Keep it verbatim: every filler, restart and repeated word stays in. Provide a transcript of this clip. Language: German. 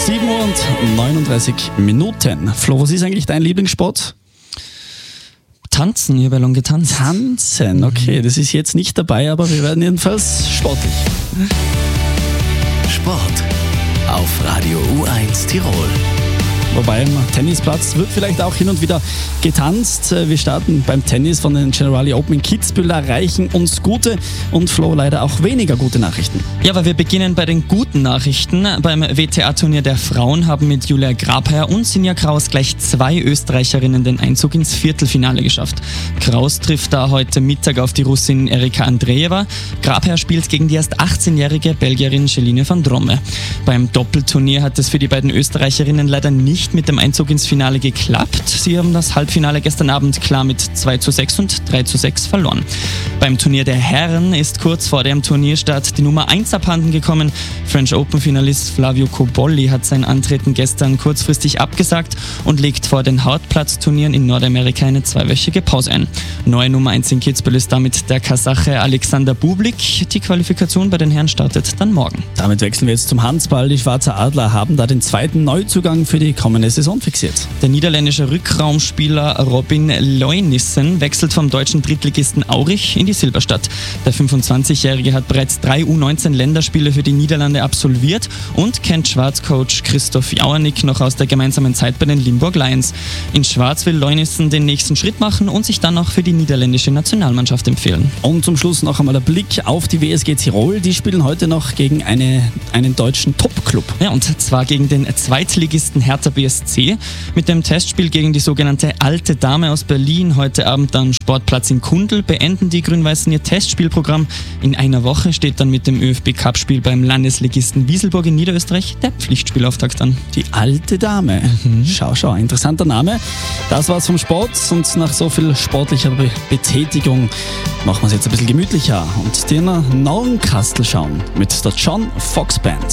sieben Uhr und neununddreißig Minuten. Flo, was ist eigentlich dein Lieblingssport? Tanzen, ich habe ja lange getanzt. Tanzen, okay, das ist jetzt nicht dabei, aber wir werden jedenfalls sportlich. Sport auf Radio U eins Tirol. Wobei am Tennisplatz wird vielleicht auch hin und wieder getanzt. Wir starten beim Tennis von den Generali Open in Kitzbühel. Da reichen uns gute und Flo leider auch weniger gute Nachrichten. Ja, aber wir beginnen bei den guten Nachrichten. Beim W T A-Turnier der Frauen haben mit Julia Grabherr und Sinja Kraus gleich zwei Österreicherinnen den Einzug ins Viertelfinale geschafft. Kraus trifft da heute Mittag auf die Russin Erika Andreeva. Grabherr spielt gegen die erst achtzehnjährige Belgierin Celine van Dromme. Beim Doppelturnier hat es für die beiden Österreicherinnen leider nicht mit dem Einzug ins Finale geklappt. Sie haben das Halbfinale gestern Abend klar mit zwei zu sechs und drei zu sechs verloren. Beim Turnier der Herren ist kurz vor dem Turnierstart die Nummer eins abhanden gekommen. French Open-Finalist Flavio Cobolli hat sein Antreten gestern kurzfristig abgesagt und legt vor den Hartplatzturnieren in Nordamerika eine zweiwöchige Pause ein. Neue Nummer eins in Kitzbühel ist damit der Kasache Alexander Bublik. Die Qualifikation bei den Herren startet dann morgen. Damit wechseln wir jetzt zum Handball. Die Schwarzer Adler haben da den zweiten Neuzugang für die kommende Saison fixiert. Der niederländische Rückraumspieler Robin Leunissen wechselt vom deutschen Drittligisten Aurich in die Silberstadt. Der fünfundzwanzigjährige hat bereits drei U neunzehn Länderspiele für die Niederlande absolviert und kennt Schwarzcoach Christoph Jauernick noch aus der gemeinsamen Zeit bei den Limburg Lions. In Schwarz will Leunissen den nächsten Schritt machen und sich dann auch für die niederländische Nationalmannschaft empfehlen. Und zum Schluss noch einmal der Blick auf die W S G Tirol. Die spielen heute noch gegen eine, einen deutschen Top-Club. Ja, und zwar gegen den Zweitligisten Hertha B S C. Mit dem Testspiel gegen die sogenannte Alte Dame aus Berlin heute Abend am Sportplatz in Kundl beenden die Grün-Weißen ihr Testspielprogramm. In einer Woche steht dann mit dem ÖFB-Cup-Spiel beim Landesligisten Wieselburg in Niederösterreich der Pflichtspielauftakt an. Die Alte Dame. Mhm. Schau, schau, interessanter Name. Das war's vom Sport und nach so viel sportlicher Be- Betätigung machen wir es jetzt ein bisschen gemütlicher und dir nach Nornkastel schauen mit der John Fox Band.